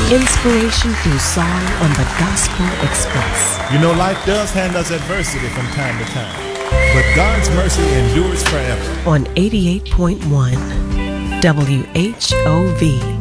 Inspiration through song on the Gospel Express. You know, life does hand us adversity from time to time, but God's mercy endures forever. On 88.1 WHOV.